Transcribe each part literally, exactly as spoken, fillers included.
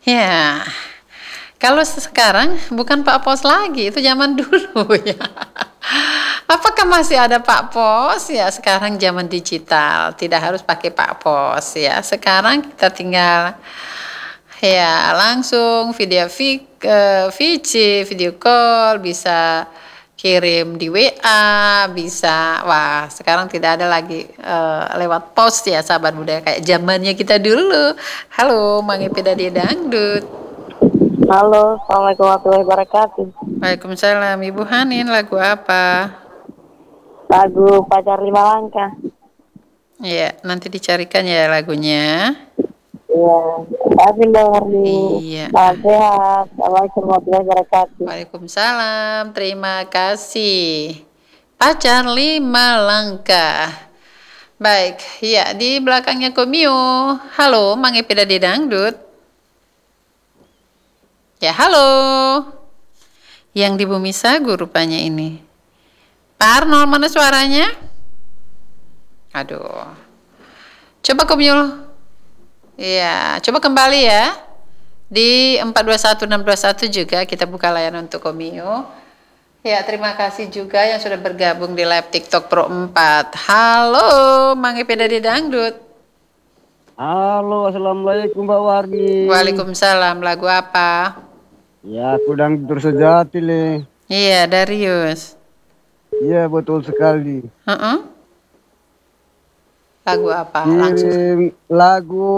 Ya, kalau sekarang bukan Pak Pos lagi, itu zaman dulu ya. Apakah masih ada Pak Pos? Ya, sekarang zaman digital, tidak harus pakai Pak Pos ya. Sekarang kita tinggal ya langsung video vi eee, V C, video call, bisa kirim di W A, bisa wah sekarang tidak ada lagi, eee, lewat pos ya sahabat budaya kayak zamannya kita dulu. Halo, Mangi Pedadi Dangdut. Halo, Assalamualaikum warahmatullahi wabarakatuh. Waalaikumsalam. Ibu Hanin, lagu apa? Lagu Pacar Lima Langkah. Iya, nanti dicarikan ya lagunya. Iya, tapi Warni. Iya. Salam sehat. Assalamualaikum warahmatullahi wabarakatuh. Waalaikumsalam. Terima kasih. Pacar Lima Langkah. Baik, ya di belakangnya Komio. Halo, Mang Epidadi Dangdut. Ya, halo. Yang di Bumi Sagu rupanya ini. Pak Arnold, mana suaranya? Aduh. Coba Komio. Iya, coba kembali ya. Di empat dua satu enam dua satu juga kita buka layanan untuk Komio. Ya, terima kasih juga yang sudah bergabung di live TikTok Pro empat. Halo, Mang Epidadi Dangdut. Halo, Assalamualaikum Mbak Warni. Waalaikumsalam. Lagu apa? Ya, aku Dangdut Sejati, Le. Iya, Darius. Iya, betul sekali. Uh-uh. Lagu apa? Langsung. Kirim lagu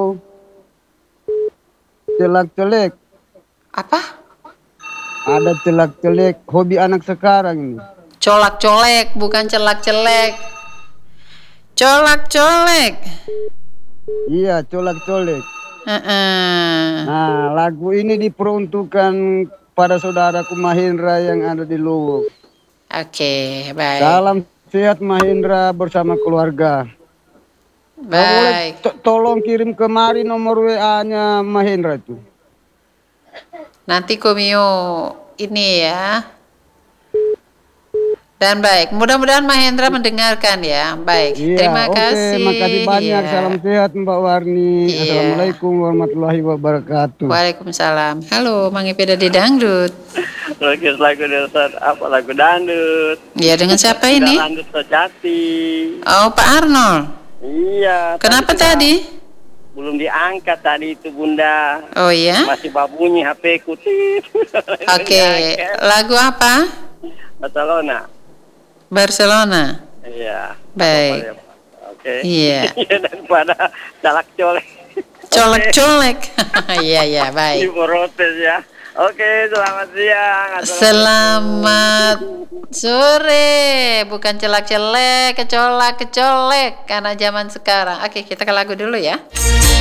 Celak-celek. Apa? Ada celak-celek hobi anak sekarang ini. Colak-colek, bukan celak-celek. Colak-colek. Iya, colak-colek. Uh-uh. Nah, lagu ini diperuntukkan pada saudaraku Mahendra yang ada di Luwuk. Oke, baik. Salam sehat Mahendra bersama keluarga. Baik. To tolong kirim kemari nomor W A-nya Mahendra itu. Nanti Komio ini ya. Dan baik, mudah-mudahan Mahendra mendengarkan ya. Baik, Iya, terima oke, kasih. makasih banyak. Iya. Salam sehat Mbak Warni. Iya. Assalamualaikum warahmatullahi wabarakatuh. Waalaikumsalam. Halo, Mang Epidadi Dangdut. Lagu lagu dasar apa lagu dangdut? Ya, dengan siapa ini? Dangdut Sejati. Oh, Pak Arnold. Iya. Kenapa sudah tadi? Belum diangkat tadi itu Bunda. Oh iya. Masih babunyi H P ku. Oke, lagu apa? Barcelona. Barcelona. Iya. Baik. Oke. Iya. Daripada calak colek. Colek-colek. Iya, iya, baik. Diprotes ya. Oke, selamat siang. Selamat sore, bukan celak-celek, kecolak-kecolek karena zaman sekarang. Oke, kita ke lagu dulu ya.